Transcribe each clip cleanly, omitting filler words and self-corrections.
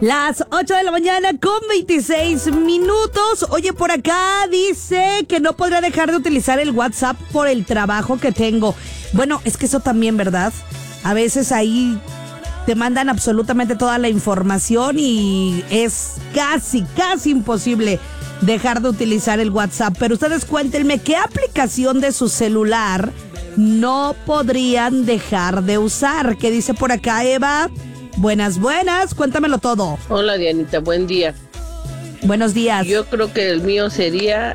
Las 8 de la mañana con 26 minutos. Oye, por acá dice que no podrá dejar de utilizar el WhatsApp por el trabajo que tengo. Bueno, es que eso también, ¿verdad? A veces ahí te mandan absolutamente toda la información y es casi imposible dejar de utilizar el WhatsApp. Pero ustedes cuéntenme, ¿qué aplicación de su celular no podrían dejar de usar? ¿Qué dice por acá, Eva? Buenas, cuéntamelo todo. Hola, Dianita, buen día. Buenos días. Yo creo que el mío sería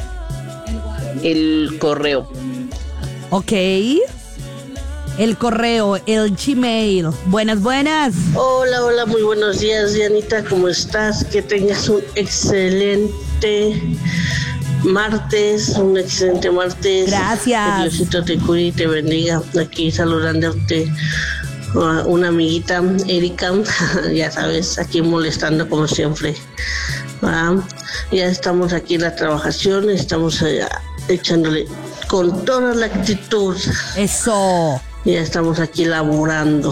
el correo. Ok. El correo, el Gmail. Buenas. Hola, muy buenos días, Dianita, ¿cómo estás? Que tengas un excelente martes. Gracias. Que Diosito te cuide y te bendiga. Aquí saludándote una amiguita, Erika, ya sabes, aquí molestando como siempre. Ya estamos aquí en la trabajación, estamos echándole con toda la actitud. Eso. Ya estamos aquí laborando.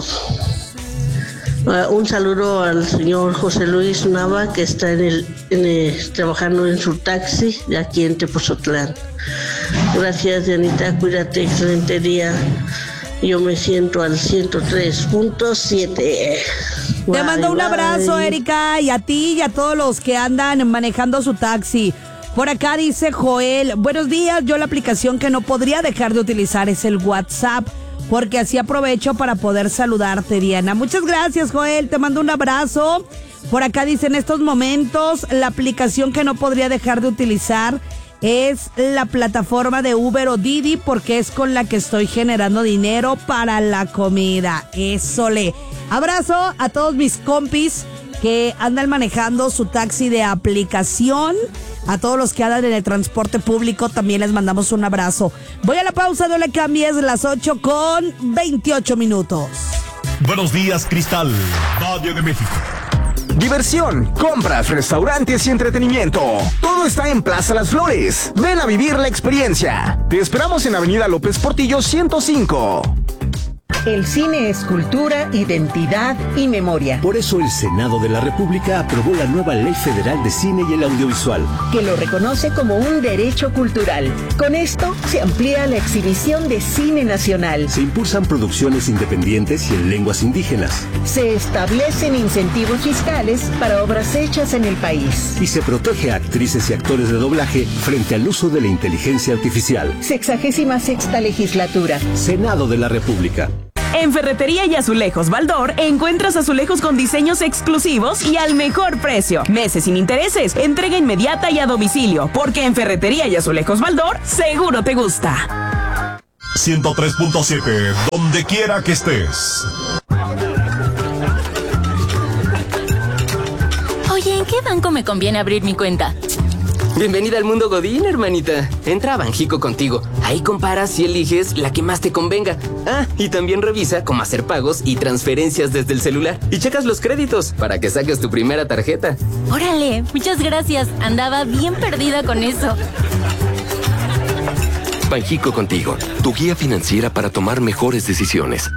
Un saludo al señor José Luis Nava, que está trabajando en su taxi de aquí en Tepozotlán. Gracias, Dianita, cuídate, excelente día. Yo me siento al 103.7. Te mando un abrazo, Erika, y a ti y a todos los que andan manejando su taxi. Por acá dice Joel, buenos días, yo la aplicación que no podría dejar de utilizar es el WhatsApp, porque así aprovecho para poder saludarte, Diana. Muchas gracias, Joel, te mando un abrazo. Por acá dice, en estos momentos, la aplicación que no podría dejar de utilizar es la plataforma de Uber o Didi, porque es con la que estoy generando dinero para la comida. Eso le. Abrazo a todos mis compis que andan manejando su taxi de aplicación. A todos los que andan en el transporte público también les mandamos un abrazo. Voy a la pausa, no le cambies, las 8:28 minutos. Buenos días, Cristal, Valle de México. Diversión, compras, restaurantes y entretenimiento. Todo está en Plaza Las Flores. Ven a vivir la experiencia. Te esperamos en Avenida López Portillo 105. El cine es cultura, identidad y memoria. Por eso el Senado de la República aprobó la nueva Ley Federal de Cine y el Audiovisual, que lo reconoce como un derecho cultural. Con esto se amplía la exhibición de cine nacional. Se impulsan producciones independientes y en lenguas indígenas. Se establecen incentivos fiscales para obras hechas en el país. Y se protege a actrices y actores de doblaje frente al uso de la inteligencia artificial. 66ª legislatura. Senado de la República. En Ferretería y Azulejos Baldor encuentras azulejos con diseños exclusivos y al mejor precio. Meses sin intereses, entrega inmediata y a domicilio, porque en Ferretería y Azulejos Baldor seguro te gusta. 103.7, donde quiera que estés. Oye, ¿en qué banco me conviene abrir mi cuenta? Bienvenida al mundo Godín, hermanita. Entra a Banjico Contigo. Ahí comparas y eliges la que más te convenga. Y también revisa cómo hacer pagos y transferencias desde el celular. Y checas los créditos para que saques tu primera tarjeta. Órale, muchas gracias. Andaba bien perdida con eso. Banjico Contigo, tu guía financiera para tomar mejores decisiones.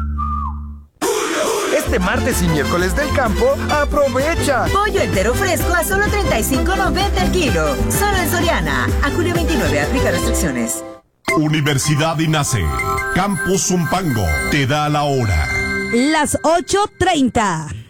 Este martes y miércoles del campo, ¡aprovecha! Pollo entero fresco a solo $35.90 el kilo. Solo en Soriana. A julio 29, aplica restricciones. Universidad INACE, Campus Zumpango, te da la hora. Las 8:30.